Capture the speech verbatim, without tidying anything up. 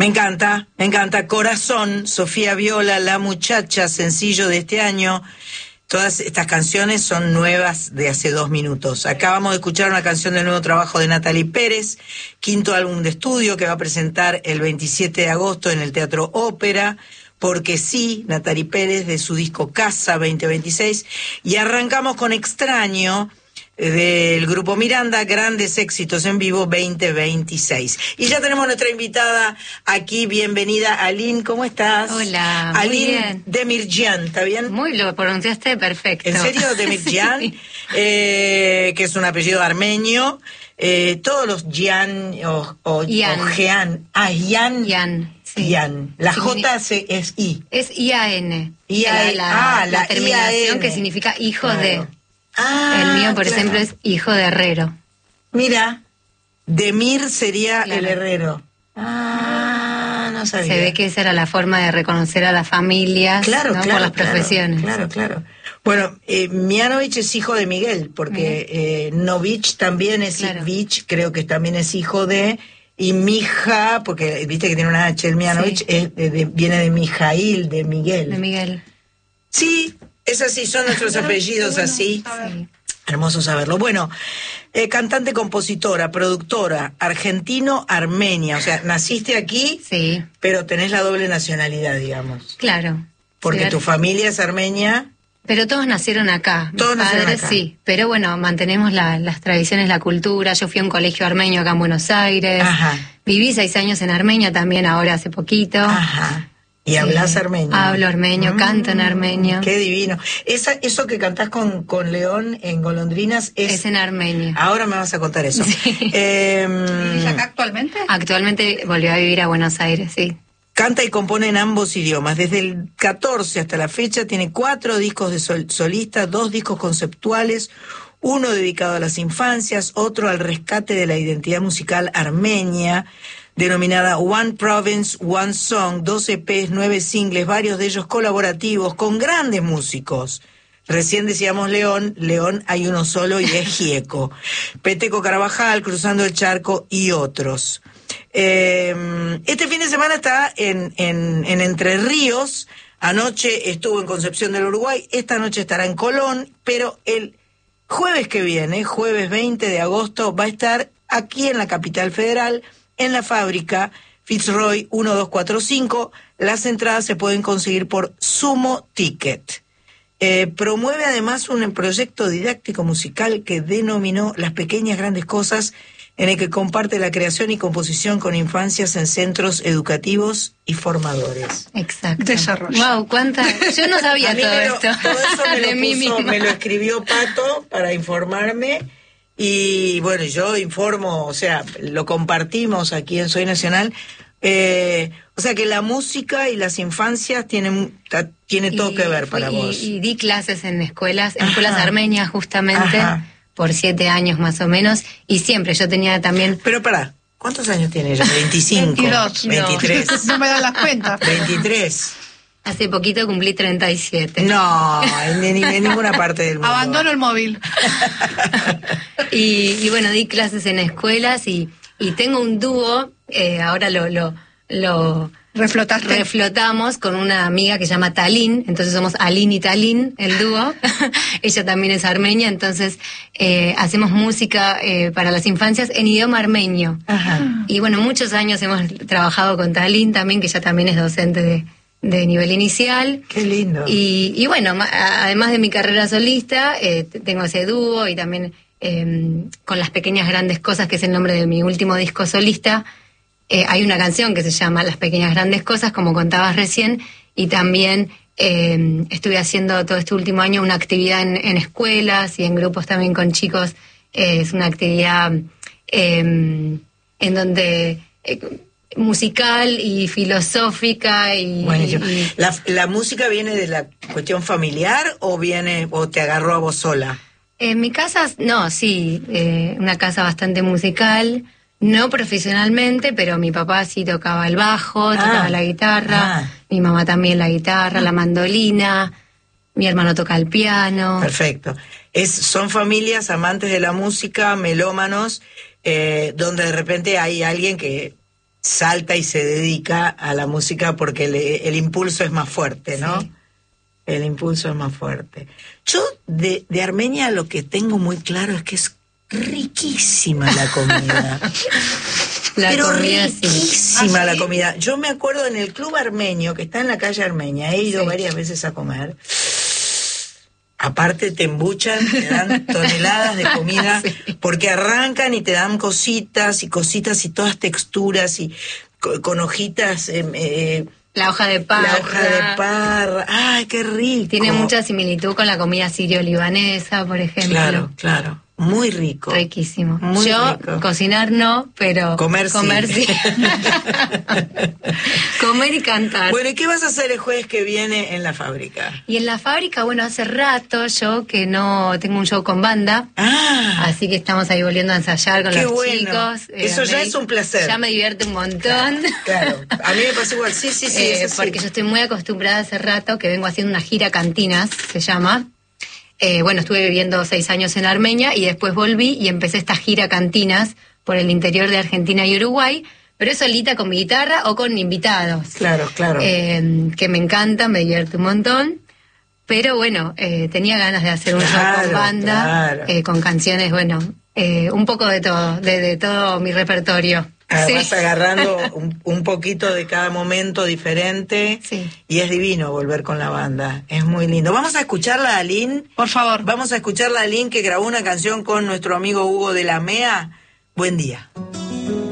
Me encanta, me encanta. Corazón, Sofía Viola, La Muchacha, sencillo de este año. Todas estas canciones son nuevas de hace dos minutos. Acabamos de escuchar una canción del nuevo trabajo de Natalie Pérez, quinto álbum de estudio que va a presentar el veintisiete de agosto en el Teatro Ópera. Porque sí, Natalie Pérez, de su disco Casa veinte veintiséis. Y arrancamos con Extraño, del grupo Miranda, grandes éxitos en vivo veinte veintiséis. Y ya tenemos nuestra invitada aquí, bienvenida Aline, ¿cómo estás? Hola, Aline muy bien. Demirjian, ¿está bien? Muy, lo pronunciaste perfecto. ¿En serio? Demirjian, sí. eh, que es un apellido armenio. Eh, todos los Gian o, o, Ian. o Jean, ah, Ian. Ian, sí. Ian. La Significa, J se, es I. Es I A N. I A N. La, la, Ah, la, la terminación I A N. que significa hijo Claro. de. Ah, el mío, por claro. ejemplo, es hijo de herrero. Mira, Demir sería Claro. el herrero. Ah, no sabía. Se ve que esa era la forma de reconocer a las familias, Claro, ¿no? claro, por las claro, profesiones. Claro, claro. Bueno, eh, Mianovich es hijo de Miguel, porque eh, Novich también es Claro. Vich, creo que también es hijo de, y Mija, porque viste que tiene una H, el Mianovich Sí. es de- de- viene de Mijail, de Miguel. De Miguel. Sí, es así, son nuestros apellidos así. Sí. Hermoso saberlo. Bueno, eh, cantante, compositora, productora, argentino-armenia. O sea, naciste aquí, Sí, pero tenés la doble nacionalidad, digamos. claro. Porque Sí, tu familia es armenia. Pero todos nacieron acá. Mis Todos nacieron padres, acá. sí. Pero bueno, mantenemos la- las tradiciones, la cultura. Yo fui a un colegio armenio acá en Buenos Aires. Ajá. Viví seis años en Armenia también, ahora hace poquito. Ajá. ¿Y hablas Eh, armenio? Hablo armenio, Mm, canto en armenio. Qué divino. Esa, eso que cantás con, con León en Golondrinas es... Es en armenio. Ahora me vas a contar eso. Sí. Eh, ¿Vives acá actualmente? Actualmente volvió a vivir a Buenos Aires, sí. Canta y compone en ambos idiomas. Desde el catorce hasta la fecha tiene cuatro discos de sol- solista, dos discos conceptuales, uno dedicado a las infancias, otro al rescate de la identidad musical armenia, denominada One Province, One Song, dos E Pes, nueve singles, varios de ellos colaborativos, con grandes músicos. Recién decíamos León, León hay uno solo y es Gieco. Peteco Carabajal, Cruzando el Charco y otros. Eh, este fin de semana está en, en, en Entre Ríos, anoche estuvo en Concepción del Uruguay, esta noche estará en Colón, pero el jueves que viene, jueves veinte de agosto, va a estar aquí en la capital federal, en la fábrica Fitzroy uno dos cuatro cinco. Las entradas se pueden conseguir por Sumo Ticket. Eh, promueve además un proyecto didáctico musical que denominó Las Pequeñas Grandes Cosas, en el que comparte la creación y composición con infancias en centros educativos y formadores. Exacto. Desarrollo. Wow, cuánta. Yo no sabía A mí todo me lo- esto. todo eso me de lo, mí puso- misma. me lo escribió Pato para informarme. Y bueno, yo informo, o sea, lo compartimos aquí en Soy Nacional. Eh, o sea que la música y las infancias tienen, ta- tiene todo Y que ver fui- para y, vos. Y di clases en escuelas, en Ajá. escuelas armenias justamente, Ajá. por siete años más o menos. Y siempre yo tenía también. Pero pará, ¿cuántos años tiene ella? veinticinco, veintidós. veintitrés, No me dan las cuentas. veintitrés. Hace poquito cumplí treinta y siete. No, en, ni- en ninguna parte del mundo. Abandono el móvil. Y, y bueno, di clases en escuelas y, y tengo un dúo, eh, ahora lo, lo, lo Reflotaste. reflotamos con una amiga que se llama Talín, entonces somos Alin y Talín, el dúo. Ella también es armenia, entonces eh, hacemos música eh, para las infancias en idioma armenio. Ajá. Y bueno, muchos años hemos trabajado con Talín también, que ella también es docente de, de nivel inicial. Qué lindo. Y, y bueno, ma- a- además de mi carrera solista, eh, t- tengo ese dúo y también eh, con Las Pequeñas Grandes Cosas, que es el nombre de mi último disco solista, eh, hay una canción que se llama Las Pequeñas Grandes Cosas, como contabas recién, y también eh, estuve haciendo todo este último año una actividad en, en escuelas y en grupos también con chicos. Eh, es una actividad eh, en donde... eh, musical y filosófica y, Buenísimo. y- ¿La, ¿La música viene de la cuestión familiar o viene o te agarró a vos sola? en mi casa, no, sí, eh, una casa bastante musical, no profesionalmente, pero mi papá sí tocaba el bajo, tocaba Ah. la guitarra, Ah. mi mamá también la guitarra, la mandolina, mi hermano toca el piano. Perfecto. Es, son familias amantes de la música, melómanos, eh, donde de repente hay alguien que salta y se dedica a la música porque le, el impulso es más fuerte, ¿no? Sí. El impulso es más fuerte. Yo de, de Armenia lo que tengo muy claro es que es riquísima la comida. La Pero comida, sí. riquísima ¿Ah, la sí? comida. Yo me acuerdo en el club armenio, que está en la calle Armenia, he ido Sí. varias veces a comer. Aparte te embuchan, te dan toneladas de comida, Sí. porque arrancan y te dan cositas y cositas y todas texturas y co- con hojitas, eh, eh, La hoja de parra. la hoja de parra. ¡Ay, qué rico! Tiene mucha similitud con la comida sirio-libanesa, por ejemplo. Claro, claro. Muy rico. Riquísimo. Muy Yo rico. cocinar no, pero Comer sí. comer sí. Comer y cantar. Bueno, ¿y qué vas a hacer el jueves que viene en la fábrica? Y en la fábrica, bueno, hace rato yo que no tengo un show con banda, Ah, así que estamos ahí volviendo a ensayar con qué los bueno. chicos. Eso ya me- es un placer. Ya me divierte un montón. claro. A mí me pasó igual. Sí, sí, sí. Eh, eso sí. porque yo estoy muy acostumbrada hace rato que vengo haciendo una gira cantinas, se llama. Eh, bueno, estuve viviendo seis años en Armenia y después volví y empecé esta gira cantinas por el interior de Argentina y Uruguay, pero es solita con mi guitarra o con invitados. Claro, claro. Eh, que me encanta, me divierte un montón. Pero bueno, eh, tenía ganas de hacer un show Claro, con banda, claro. eh, con canciones, bueno, eh, un poco de todo, de, de todo mi repertorio. Ah, Sí. vas agarrando un, un poquito de cada momento diferente. Sí. Y es divino volver con la banda. Es muy lindo. Vamos a escucharla a Aline. Por favor. Vamos a escucharla a Aline, que grabó una canción con nuestro amigo Hugo de la M E A. Buen día.